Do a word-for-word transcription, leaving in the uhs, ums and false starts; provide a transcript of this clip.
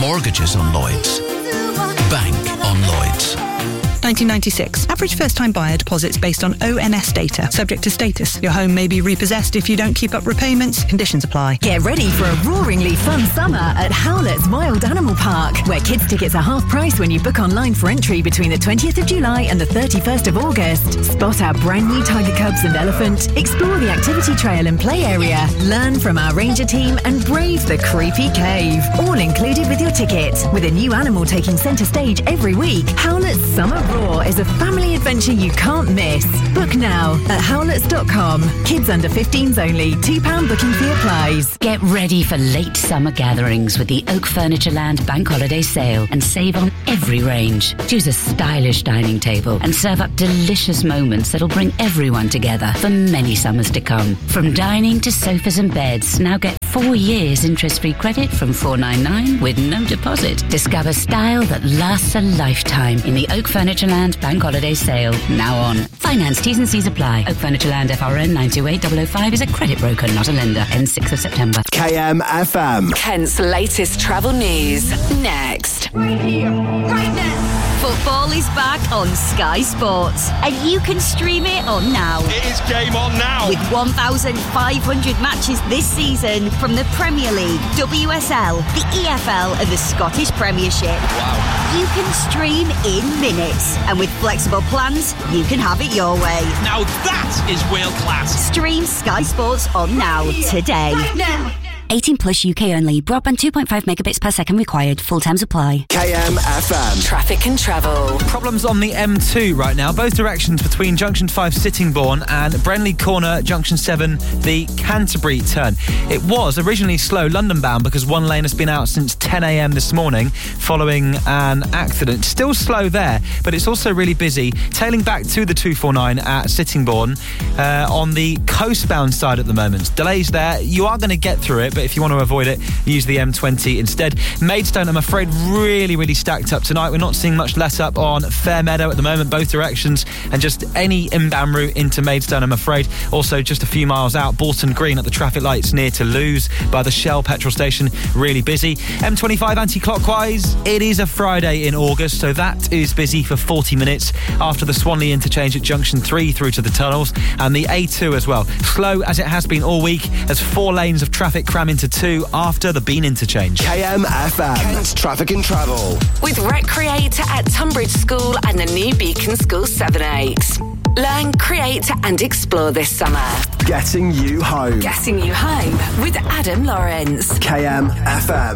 Mortgages on Lloyds. Bank on Lloyds. nineteen ninety-six. Average first-time buyer deposits based on O N S data. Subject to status. Your home may be repossessed if you don't keep up repayments. Conditions apply. Get ready for a roaringly fun summer at Howlett's Wild Animal Park, where kids' tickets are half price when you book online for entry between the twentieth of July and the thirty-first of August. Spot our brand new tiger cubs and elephant, explore the activity trail and play area, learn from our ranger team and brave the creepy cave. All included with your ticket. With a new animal taking centre stage every week, Howlett's Summer Roar is a family adventure you can't miss. Book now at howletts dot com. Kids under fifteens only. two pounds booking fee applies. Get ready for late summer gatherings with the Oak Furnitureland Bank Holiday Sale and save on every range. Choose a stylish dining table and serve up delicious moments that'll bring everyone together for many summers to come. From dining to sofas and beds, now get four years interest-free credit from four ninety-nine with no deposit. Discover style that lasts a lifetime in the Oak Furnitureland Bank Holiday Sale, now on. Finance T's and C's apply. Oak Furnitureland F R N nine two eight zero zero five is a credit broker, not a lender. Ends sixth of September. K M F M. Kent's latest travel news. Next. Right here, right now. Football is back on Sky Sports, and you can stream it on now. It is game on now. With one thousand five hundred matches this season from the Premier League, W S L, the E F L and the Scottish Premiership. Wow. You can stream in minutes, and with flexible plans, you can have it your way. Now that is world class. Stream Sky Sports on now, today. Right now. eighteen plus U K only. Broadband two point five megabits per second required. Full terms apply. K M F M. Traffic and travel. Problems on the M two right now. Both directions between Junction five Sittingbourne and Brenley Corner, Junction seven, the Canterbury turn. It was originally slow London bound because one lane has been out since ten a.m. this morning following an accident. Still slow there, but it's also really busy. Tailing back to the two forty-nine at Sittingbourne uh, on the coastbound side at the moment. Delays there. You are going to get through it, but if you want to avoid it, use the M twenty instead. Maidstone, I'm afraid, really, really stacked up tonight. We're not seeing much let up on Fairmeadow at the moment, both directions, and just any inbound route into Maidstone, I'm afraid. Also, just a few miles out, Bolton Green at the traffic lights near to Lewes by the Shell petrol station, really busy. M twenty-five anti-clockwise, it is a Friday in August, so that is busy for forty minutes after the Swanley interchange at Junction three through to the tunnels, and the A two as well. Slow as it has been all week, as four lanes of traffic cram into two after the Bean interchange. K M F M. Kent's Traffic and Travel. With Recreator at Tunbridge School and the new Beacon School seven eight. Learn, create and explore this summer. Getting you home. Getting you home with Adam Lawrence. K M F M.